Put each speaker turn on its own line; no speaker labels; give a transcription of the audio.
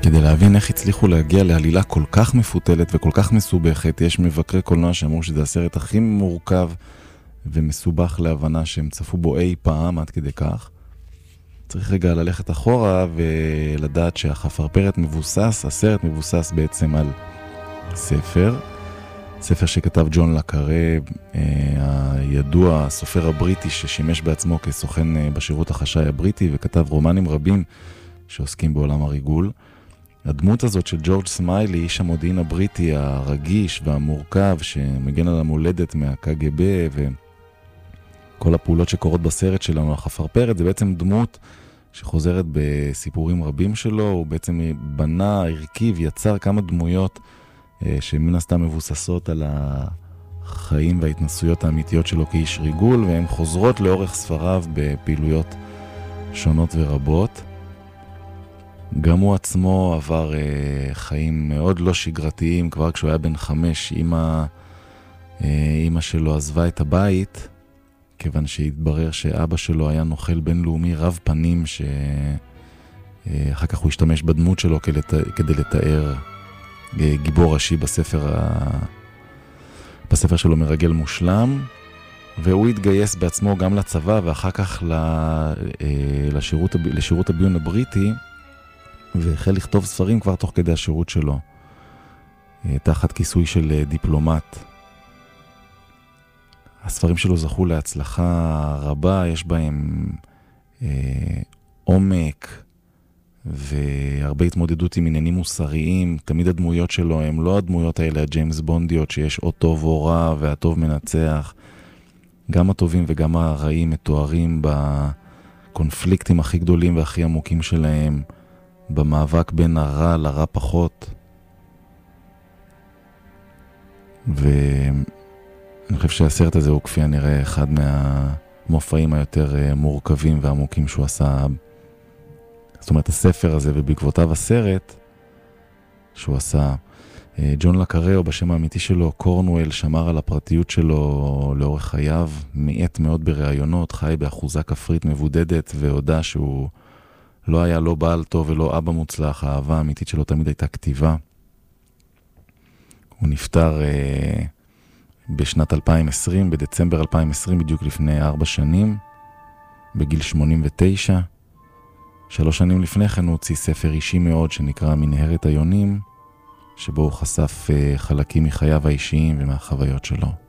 כדי להבין איך הצליחו להגיע לעלילה כל כך מפותלת וכל כך מסובכת, יש מבקרי קולנוע שאמרו שזה הסרט הכי מורכב ומסובך להבנה שהם צפו בו אי פעם עד כדי כך. צריך רגע ללכת אחורה ולדעת שהחפרפרת מבוסס, הסרט מבוסס בעצם על ספר שכתב ג'ון לקארה, הידוע, הסופר הבריטי ששימש בעצמו כסוכן בשירות החשאי הבריטי וכתב רומנים רבים שעוסקים בעולם הריגול. הדמות הזאת של ג'ורג' סמיילי, איש המודיעין הבריטי הרגיש והמורכב שמגן על המולדת מהקג"ב וכל הפעולות שקורות בסרט שלנו, החפרפרת, זה בעצם דמות שחוזרת בסיפורים רבים שלו. הוא בעצם בנה, הרכיב, יצר כמה דמויות שמן הסתם מבוססות על החיים וההתנסויות האמיתיות שלו כאיש ריגול, והן חוזרות לאורך ספריו בפעילויות שונות ורבות. גם הוא עצמו עבר חיים מאוד לא שגרתיים. כבר כשהוא היה בן 5, אמא שלו עזבה את הבית, כיוון שהתברר שאבא שלו היה נוכל בינלאומי רב פנים, שאחר כך הוא השתמש בדמות שלו כדי לתאר גיבור ראשי בספר שלו מרגל מושלם. והוא התגייס בעצמו גם לצבא ואחר כך לשירות הביון הבריטי, והחל לכתוב ספרים כבר תוך כדי השירות שלו, תחת כיסוי של דיפלומט. הספרים שלו זכו להצלחה רבה, יש בהם עומק והרבה התמודדות עם עניינים מוסריים. תמיד הדמויות שלו הם לא הדמויות האלה, הג'יימס בונדיות, שיש או טוב או רע והטוב מנצח. גם הטובים וגם הרעים מתוארים בקונפליקטים הכי גדולים והכי עמוקים שלהם, במאבק בין הרע לרע פחות. ואני חושב שהסרט הזה הוא כפי הנראה אחד מהמופעים היותר מורכבים ועמוקים שהוא עשה. זאת אומרת, הספר הזה ובעקבותיו הסרט שהוא עשה. ג'ון לקארה, או בשם האמיתי שלו קורנואל, שמר על הפרטיות שלו לאורך חייו, מעט מאוד בראיונות, חי באחוזה כפרית מבודדת, והודע שהוא לא היה לא בעל טוב ולא אבא מוצלח. האהבה האמיתית שלו תמיד הייתה כתיבה. הוא נפטר בשנת 2020, בדצמבר 2020, בדיוק לפני 4 שנים, בגיל 89. 3 שנים לפני כן הוא הוציא ספר אישי מאוד שנקרא מנהרת היונים, שבו הוא חשף חלקים מחייו האישיים ומהחוויות שלו.